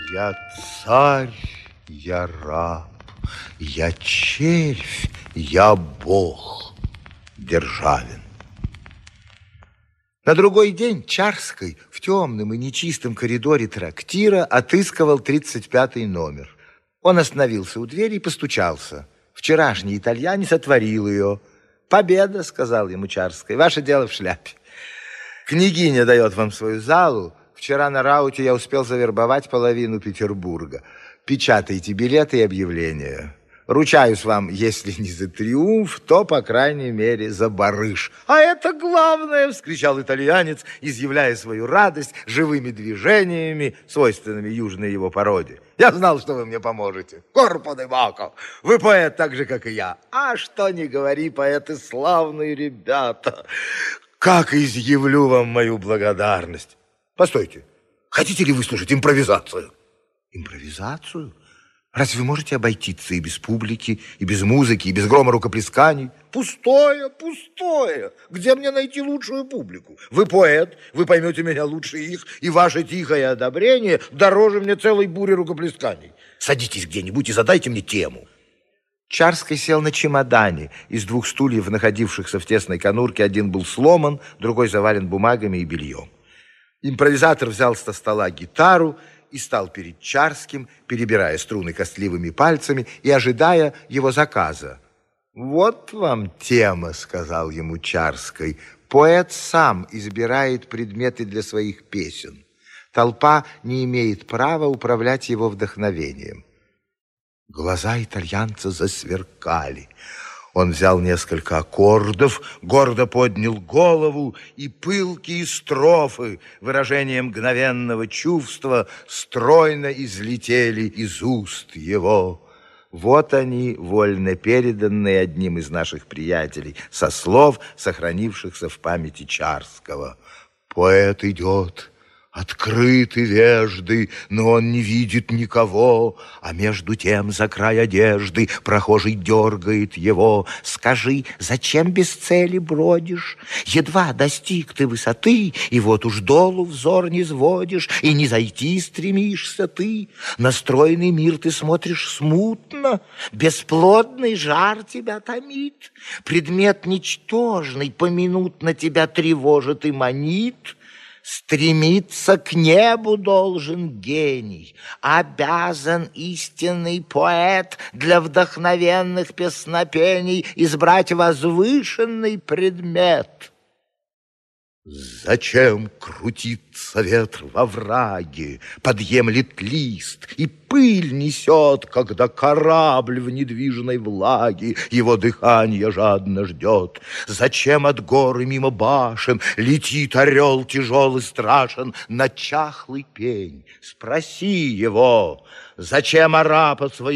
Я царь, я раб, я червь, я бог. Державин. На другой день Чарский в темном и нечистом коридоре трактира отыскивал 35-й номер. Он остановился у двери и постучался. Вчерашний итальянец отворил ее. «Победа», — сказал ему Чарский, — «ваше дело в шляпе. Княгиня дает вам свою залу. Вчера на рауте я успел завербовать половину Петербурга. Печатайте билеты и объявления. Ручаюсь вам, если не за триумф, то, по крайней мере, за барыш». «А это главное!» — вскричал итальянец, изъявляя свою радость живыми движениями, свойственными южной его породе. «Я знал, что вы мне поможете. Корпо де Бако! Вы поэт так же, как и я. А что ни говори, поэты славные ребята. Как изъявлю вам мою благодарность!» «Постойте, хотите ли выслушать импровизацию?» «Импровизацию? Разве вы можете обойтиться и без публики, и без музыки, и без грома рукоплесканий?» «Пустое, пустое! Где мне найти лучшую публику? Вы поэт, вы поймете меня лучше их, и ваше тихое одобрение дороже мне целой бури рукоплесканий. Садитесь где-нибудь и задайте мне тему». Чарский сел на чемодане. Из двух стульев, находившихся в тесной конурке, один был сломан, другой завален бумагами и бельем. Импровизатор взял со стола гитару и стал перед Чарским, перебирая струны костливыми пальцами и ожидая его заказа. «Вот вам тема», — сказал ему Чарский. «Поэт сам избирает предметы для своих песен. Толпа не имеет права управлять его вдохновением». Глаза итальянца засверкали. Он взял несколько аккордов, гордо поднял голову, и пылкие строфы, выражением мгновенного чувства, стройно излетели из уст его. Вот они, вольно переданные одним из наших приятелей, со слов, сохранившихся в памяти Чарского. «Поэт идет, открыты вежды, но он не видит никого, а между тем за край одежды прохожий дергает его. Скажи, зачем без цели бродишь? Едва достиг ты высоты, и вот уж долу взор не сводишь, и не зайти стремишься ты. На стройный мир ты смотришь смутно, бесплодный жар тебя томит, предмет ничтожный поминутно тебя тревожит и манит». Стремиться к небу должен гений, обязан истинный поэт для вдохновенных песнопений избрать возвышенный предмет. Зачем крутится ветр во враге, подъемлет лист и пыль несет, когда корабль в недвижной влаге его дыхание жадно ждет? Зачем от горы мимо башен летит орел тяжелый страшен на чахлый пень? Спроси его, зачем арапа своим